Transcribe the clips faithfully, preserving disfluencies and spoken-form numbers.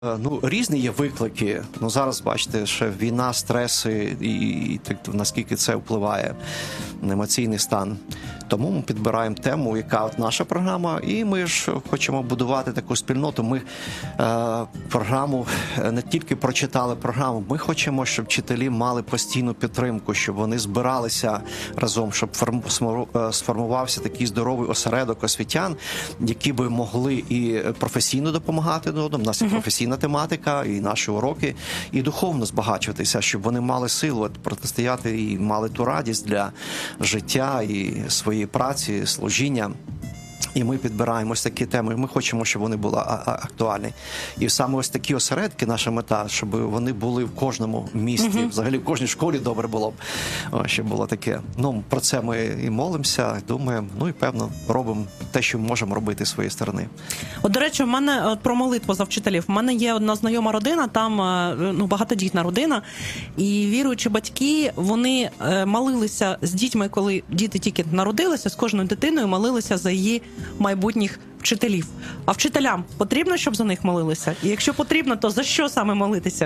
Ну, різні є виклики. Ну, зараз, бачите, ще війна, стреси і, і, і наскільки це впливає на емоційний стан. Тому ми підбираємо тему, яка от наша програма, і ми ж хочемо будувати таку спільноту. Ми е, програму не тільки прочитали програму, ми хочемо, щоб вчителі мали постійну підтримку, щоб вони збиралися разом, щоб форм, сформувався такий здоровий осередок освітян, які би могли і професійно допомагати одному. У нас є професійна тематика, і наші уроки, і духовно збагачуватися, щоб вони мали силу протистояти і мали ту радість для життя і своєї праці, служіння. І ми підбираємо ось такі теми. Ми хочемо, щоб вони були актуальні. І саме ось такі осередки, наша мета, щоб вони були в кожному місті, uh-huh. взагалі в кожній школі добре було б, щоб було таке. Ну, про це ми і молимося, думаємо, ну і, певно, робимо те, що можемо робити з своєї сторони. От, до речі, в мене от, про молитву за вчителів. В мене є одна знайома родина, там ну, багатодітна родина, і віруючі батьки, вони е, молилися з дітьми, коли діти тільки народилися, з кожною дитиною молилися за її майбутніх вчителів. А вчителям потрібно, щоб за них молилися? І якщо потрібно, то за що саме молитися?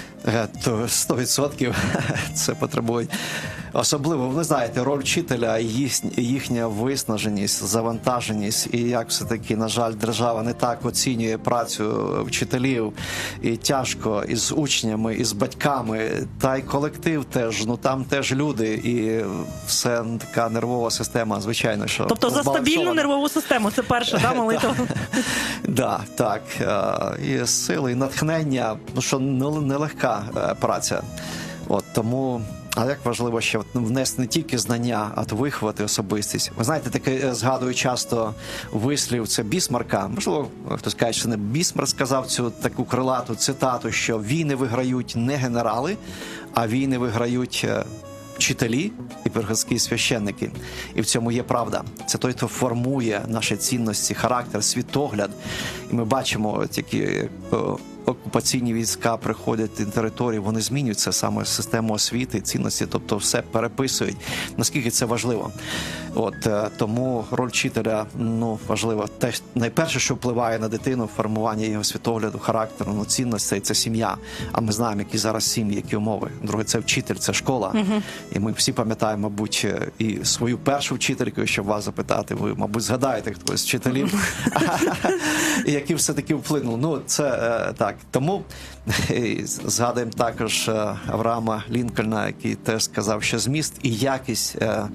То сто відсотків це потребує. Особливо, ви знаєте, роль вчителя, їхня виснаженість, завантаженість, і як все-таки, на жаль, держава не так оцінює працю вчителів, і тяжко із учнями, і з батьками, та й колектив теж, ну там теж люди, і все така нервова система, звичайно, що... Тобто за стабільну нервову систему, це перша, да, молитва? Да, так, і сили, і натхнення, ну що нелегка праця. От, тому... А як важливо ще внести не тільки знання, а виховати особистість. Ви знаєте, таке згадую часто вислів, це Бісмарка. Можливо, хтось каже, що не Бісмарк сказав цю таку крилату цитату, що війни виграють не генерали, а війни виграють вчителі і приходські священники. І в цьому є правда. Це той, хто формує наші цінності, характер, світогляд. І ми бачимо, які окупаційні війська приходять на територію, вони змінюються саме систему освіти, цінності, тобто все переписують. Наскільки це важливо. От, тому роль вчителя, ну, важлива. Те, найперше, що впливає на дитину, формування його світогляду, характеру, ну, цінностей, це сім'я. А ми знаємо, які зараз сім'ї, які умови. Друге, це вчитель, це школа. Uh-huh. І ми всі пам'ятаємо, мабуть, і свою першу вчительку, щоб вас запитати, ви, мабуть, згадаєте хтось з вчителів, і які все-таки вплинули. Ну, це так. Тому згадуємо також Авраама Лінкольна, який теж сказав, що зміст і якість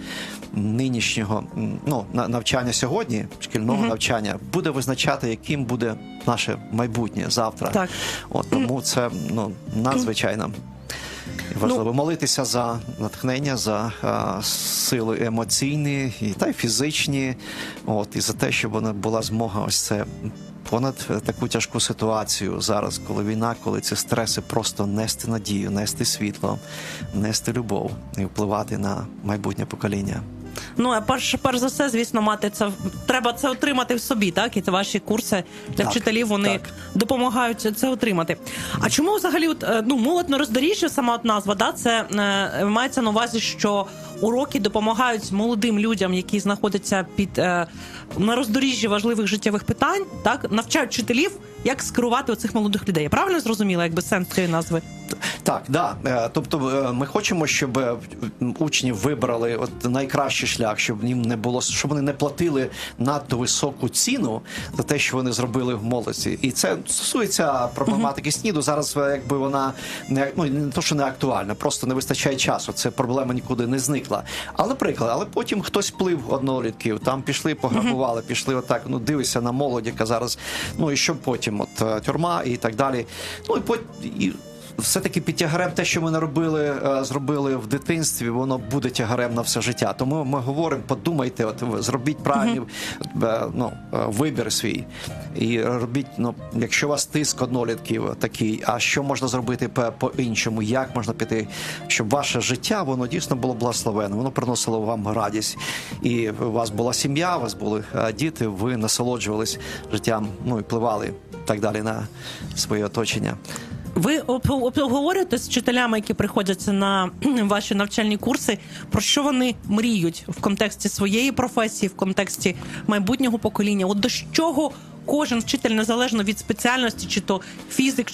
нинішнього, ну, навчання сьогодні, шкільного uh-huh. навчання, буде визначати, яким буде наше майбутнє завтра. Так. От, тому це, ну, надзвичайно важливо. Ну, молитися за натхнення, за а, сили емоційні, і, та й фізичні, от, і за те, щоб вона була змога ось це понад таку тяжку ситуацію зараз, коли війна, коли ці стреси, просто нести надію, нести світло, нести любов і впливати на майбутнє покоління. Ну, а перш, перш за все, звісно, мати це, треба це отримати в собі, так? І це ваші курси для так, вчителів, вони так. допомагають це отримати. А чому взагалі, от, ну, молодь на роздоріжжя, сама от назва, да, це е, мається на увазі, що уроки допомагають молодим людям, які знаходяться під, е, на роздоріжжі важливих життєвих питань, так? Навчають вчителів, як скерувати оцих молодих людей. Я правильно зрозуміла, якби сенс цієї назви? Так, да. Тобто ми хочемо, щоб учні вибрали от найкращий шлях, щоб їм не було, щоб вони не платили надто високу ціну за те, що вони зробили в молодості. І це стосується проблематики uh-huh. СНІДу. Зараз якби вона не, ну, не то, що не актуальна, просто не вистачає часу. Це проблема нікуди не зникла. Але наприклад, але потім хтось вплив однолітків, там пішли, пограбували, uh-huh. пішли отак, ну дивися на молодь, яка зараз, ну і що потім, от тюрма і так далі. Ну і потім і все-таки під тягарем те, що ми наробили, зробили в дитинстві, воно буде тягарем на все життя. Тому ми говоримо, подумайте, от зробіть правильний uh-huh. ну, вибір свій. І робіть, ну, якщо у вас тиск однолітків такий, а що можна зробити по-іншому, як можна піти, щоб ваше життя, воно дійсно було благословенне, воно приносило вам радість. І у вас була сім'я, у вас були діти, ви насолоджувались життям, ну і впливали так далі на своє оточення. Ви обговорюєте з вчителями, які приходять на ваші навчальні курси, про що вони мріють в контексті своєї професії, в контексті майбутнього покоління? От до чого кожен вчитель, незалежно від спеціальності, чи то фізик,